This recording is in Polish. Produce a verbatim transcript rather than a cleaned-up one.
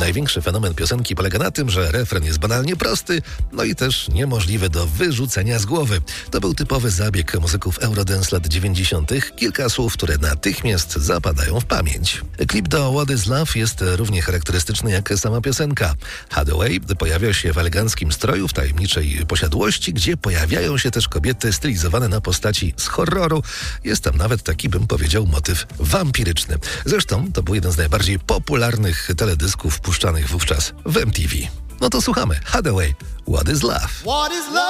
Największy fenomen piosenki polega na tym, że refren jest banalnie prosty, no i też niemożliwy do wyrzucenia z głowy. To był typowy zabieg muzyków Eurodance lat dziewięćdziesiątych. Kilka słów, które natychmiast zapadają w pamięć. Klip do What is Love jest równie charakterystyczny jak sama piosenka. Hathaway pojawia się w eleganckim stroju, w tajemniczej posiadłości, gdzie pojawiają się też kobiety stylizowane na postaci z horroru. Jest tam nawet taki, bym powiedział, motyw wampiryczny. Zresztą to był jeden z najbardziej popularnych teledysków puszczanych wówczas w M T V. No to słuchamy. Hathaway, What is Love? What is love?